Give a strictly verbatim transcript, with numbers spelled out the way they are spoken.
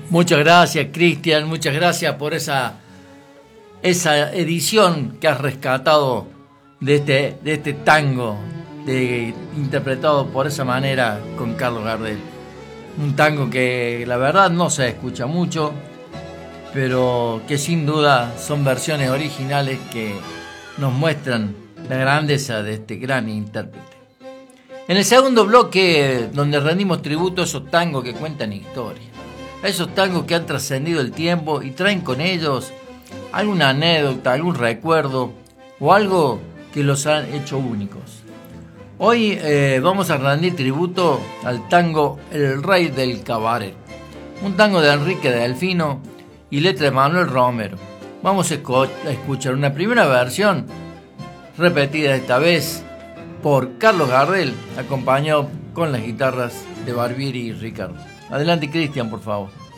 Muchas gracias, Cristian, muchas gracias por esa, esa edición que has rescatado de este, de este tango, de, interpretado por esa manera con Carlos Gardel. Un tango que la verdad no se escucha mucho, pero que sin duda son versiones originales que nos muestran la grandeza de este gran intérprete. En el segundo bloque, donde rendimos tributo a esos tangos que cuentan historia, a esos tangos que han trascendido el tiempo y traen con ellos alguna anécdota, algún recuerdo o algo que los han hecho únicos. Hoy eh, vamos a rendir tributo al tango El Rey del Cabaret, un tango de Enrique Delfino y letra de Manuel Romero. Vamos a escuchar una primera versión, repetida esta vez por Carlos Gardel, acompañado con las guitarras de Barbieri y Ricardo. Adelante, Cristian, por favor.